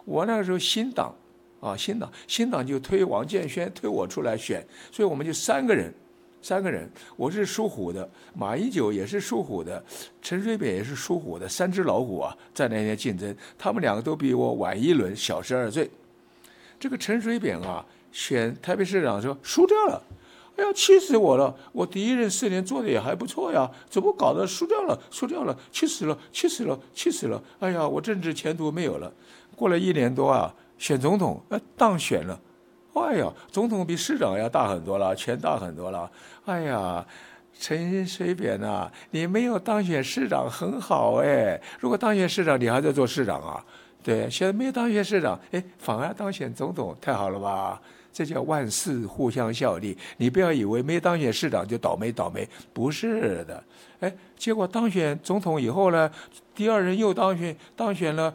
我那个时候新党新党就推王建煊，推我出来选，所以我们就三个人，我是属虎的，马英九也是属虎的，陈水扁也是属虎的，三只老虎啊，在那天竞争，他们两个都比我晚一轮，小12岁。这个陈水扁啊，选台北市长的时候输掉了，哎呀，气死我了！我第一任4年做的也还不错呀，怎么搞得输掉了，气死了！哎呀，我政治前途没有了。过了1年多啊，选总统，当选了。哎呀，总统比市长要大很多了，权大很多了。哎呀，陈水扁啊，你没有当选市长很好哎，如果当选市长，你还在做市长啊？对，现在没有当选市长，反而当选总统，太好了吧？这叫万事互相效力。你不要以为没当选市长就倒霉，不是的。结果当选总统以后呢，第二任又当选了，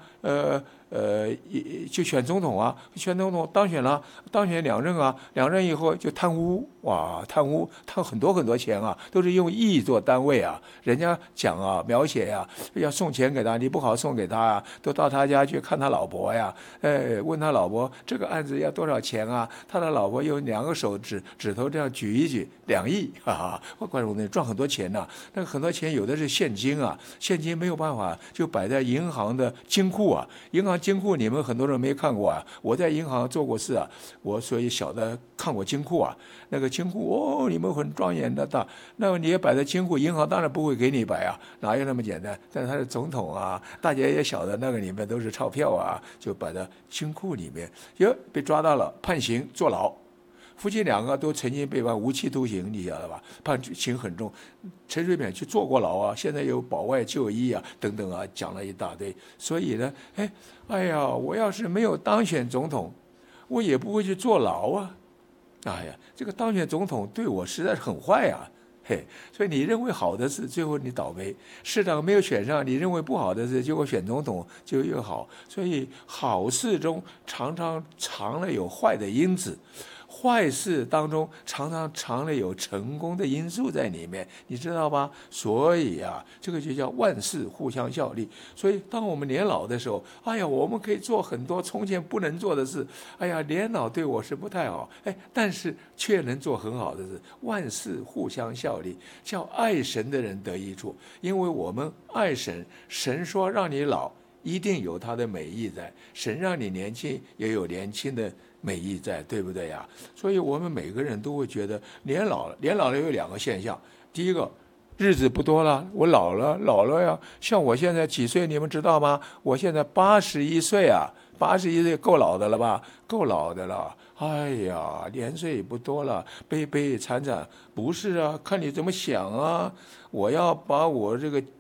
就选总统啊，选总统当选了，当选2任啊，2任以后就贪污，哇，贪很多钱啊，都是用亿做单位啊。人家讲啊，描写呀，要送钱给他，你不好送给他啊，都到他家去看他老婆呀，问他老婆这个案子要多少钱啊？他的老婆用2个手指头这样举一举，2亿，哈哈，我怪我们赚很多钱呐。那个很多钱有的是现金啊，现金没有办法就摆在银行的金库啊，银行金库你们很多人没看过啊，我在银行做过事啊，我所以晓得看过金库啊，那个金库你们很庄严的大，那么你也摆在金库，银行当然不会给你摆啊，哪有那么简单？但是他是总统啊，大家也晓得那个里面都是钞票啊，就摆在金库里面，被抓到了，判刑坐牢。夫妻2个都曾经被判无期徒刑，你晓得吧？判刑很重。陈水扁去坐过牢啊，现在有保外就医啊，等等啊，讲了一大堆。所以呢，哎呀，我要是没有当选总统，我也不会去坐牢啊。哎呀，这个当选总统对我实在是很坏啊。所以你认为好的事，最后你倒霉；市长没有选上，你认为不好的事，结果选总统就越好。所以好事中常常藏了有坏的因子，坏事当中常常藏了有成功的因素在里面，你知道吧？所以啊，这个就叫万事互相效力。所以当我们年老的时候，哎呀，我们可以做很多从前不能做的事。哎呀，年老对我是不太好，但是却能做很好的事。万事互相效力，叫爱神的人得益处。因为我们爱神，神说让你老，一定有他的美意在；神让你年轻，也有年轻的美意在，对不对呀？所以我们每个人都会觉得年老了有2个现象。第一个，日子不多了，我老了呀。像我现在几岁，你们知道吗？我现在81岁啊，81岁够老的了吧？够老的了。哎呀，年岁不多了，悲悲惨惨。不是啊，看你怎么想啊。我要把我这个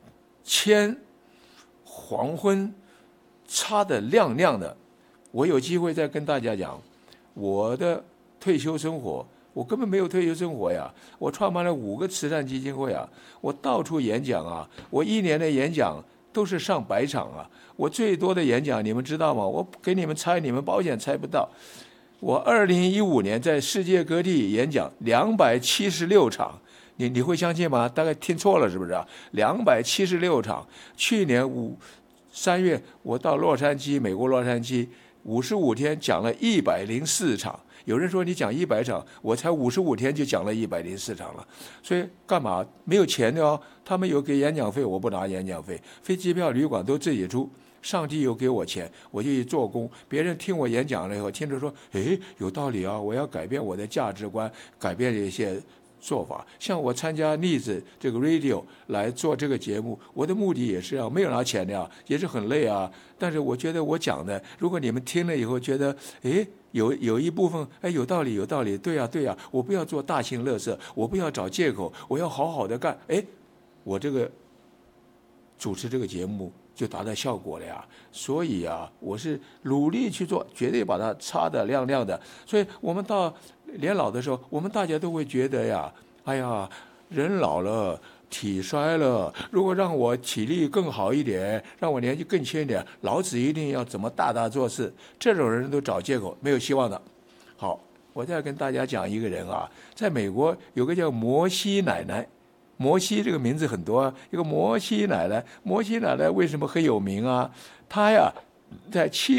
黄昏擦得亮亮的。我有机会再跟大家讲我的退休生活。我根本没有退休生活呀，我创办了5个慈善基金会啊，我到处演讲啊，我1年的演讲都是上100场啊。我最多的演讲你们知道吗？我给你们猜，你们保险猜不到。我2015年在世界各地演讲276场，你会相信吗？大概听错了是不是啊？276场。去年3月我到美国洛杉矶55天讲了104场。有人说你讲100场，我才55天就讲了104场了。所以干嘛？没有钱的哦，他们有给演讲费，我不拿演讲费，飞机票、旅馆都自己出。上帝有给我钱，我就去做工。别人听我演讲了以后，听着说，有道理啊，我要改变我的价值观，改变一些做法。像我参加例子这个 radio 来做这个节目，我的目的也是没有拿钱的呀，也是很累啊。但是我觉得我讲的，如果你们听了以后觉得，有一部分，有道理，对呀，我不要做大型垃圾，我不要找借口，我要好好的干。我这个主持这个节目就达到效果了呀。所以啊，我是努力去做，绝对把它擦得亮亮的。所以我们到年老的时候，我们大家都会觉得呀，哎呀，人老了，体衰了，如果让我体力更好一点，让我年纪更轻一点，老子一定要怎么大做事。这种人都找借口，没有希望的。好，我再跟大家讲一个人啊，在美国有个叫摩西奶奶。摩西这个名字很多啊，一个摩西奶奶。摩西奶奶为什么很有名啊？她呀，在